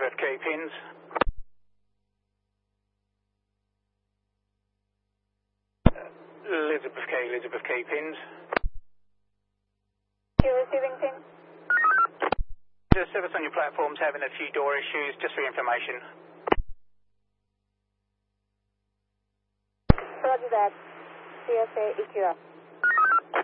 Elizabeth K pins. Elizabeth K pins. You're receiving pin? The service on your platform's having a few door issues, just for your information. Roger that. CSA EQ up.